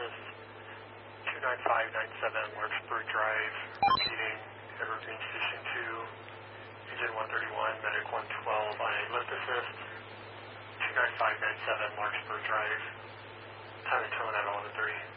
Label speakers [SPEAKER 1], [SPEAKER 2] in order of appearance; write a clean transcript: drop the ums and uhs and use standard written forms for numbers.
[SPEAKER 1] Assist, 29597 Larkspur Drive, repeating Evergreen Station 2, Engine 131, Medic 112 on a lift assist, 29597 Larkspur Drive, time and tone at 11:30.